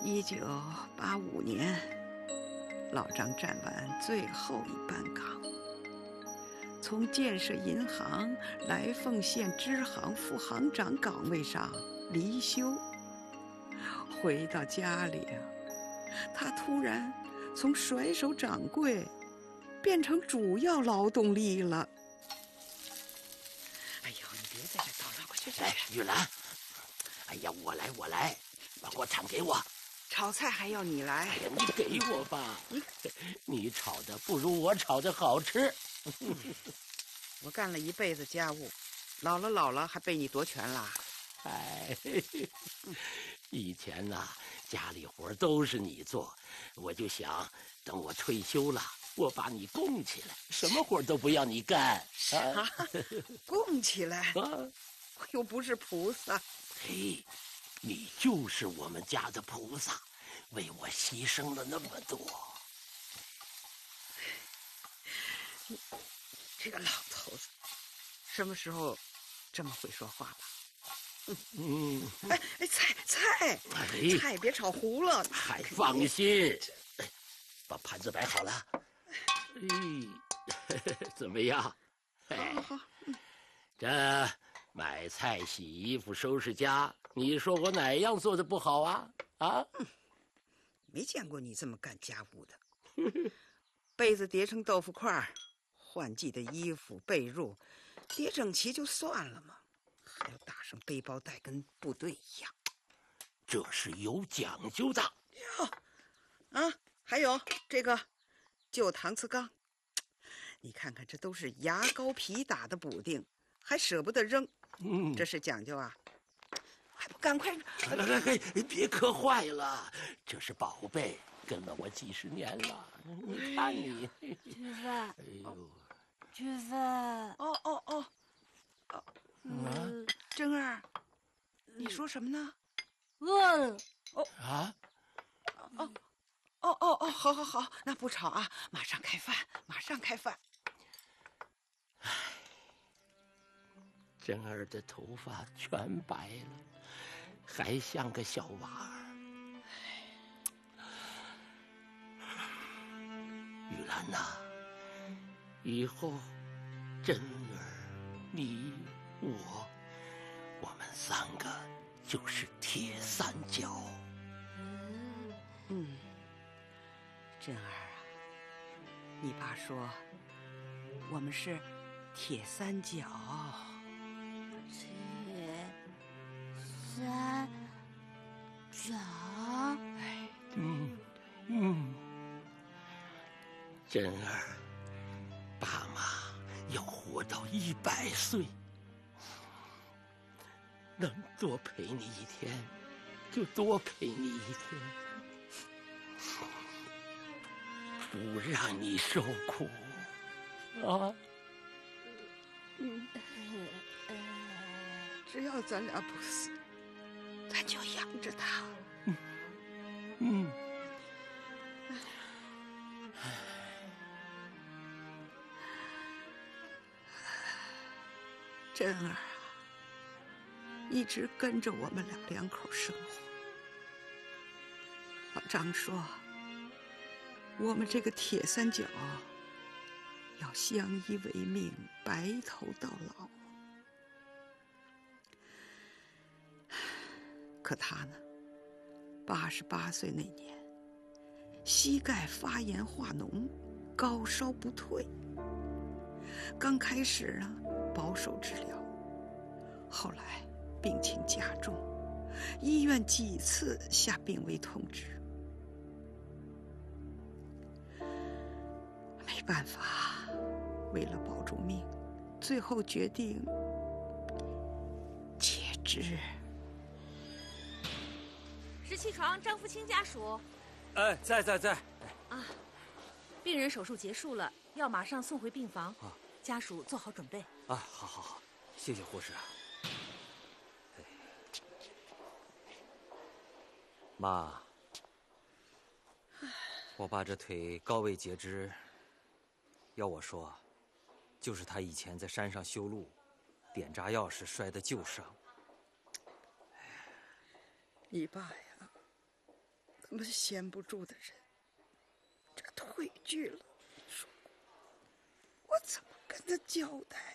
1985年，老张站完最后一班岗，从建设银行来凤县支行副行长岗位上离休。回到家里啊，他突然从甩手掌柜变成主要劳动力了。哎呦，你别在这叨叨，快去！ 哎，玉兰，哎呀，我来，把锅铲给我。 炒菜还要你来？ 哎呀，你给我吧，你炒的不如我炒的好吃。 我干了一辈子家务，老了还被你夺权啦？ 哎，以前呐，家里活都是你做，我就想等我退休了，我把你供起来，什么活都不要你干。 啊，供起来？我又不是菩萨。 嘿，你就是我们家的菩萨，为我牺牲了那么多。 这个老头子，什么时候这么会说话了？菜别炒糊了。 还放心，把盘子摆好了。怎么样？ 好。 这买菜、洗衣服、收拾家，你说我哪样做的不好啊？ 没见过你这么干家务的。被子叠成豆腐块，换季的衣服被褥叠整齐就算了嘛，还要打上背包带，跟部队一样。 这是有讲究的。 还有这个旧搪瓷缸，你看看，这都是牙膏皮打的补丁，还舍不得扔。这是讲究啊，还不赶快！ 别磕坏了，这是宝贝，跟了我几十年了。你看你， 菊芬， 哎呦， 菊芬， 珍儿，你说什么呢？ 饿了。 好，那不吵啊，马上开饭。 珍儿的头发全白了，还像个小娃儿。玉兰呐，以后珍儿、你、我们三个就是铁三角。 珍儿啊，你爸说我们是铁三角。 铁三角。 珍儿，爸妈要活到100岁，能多陪你一天就多陪你一天，不让你受苦啊。 只要咱俩不死，咱就养着他。珍儿啊，一直跟着我们两口生活。老张说，我们这个铁三角要相依为命，白头到老。可他呢，88岁那年，膝盖发炎化脓，高烧不退。刚开始啊，保守治疗，后来病情加重，医院几次下病危通知。没办法，为了保住命，最后决定截肢。 17床张福清家属。 在。 病人手术结束了，要马上送回病房。家属做好准备。 好，谢谢护士。妈，我爸这腿高位截肢，要我说，就是他以前在山上修路，点炸药时摔的旧伤。 你爸呀， 么闲不住的人，这退居了，说我怎么跟他交代？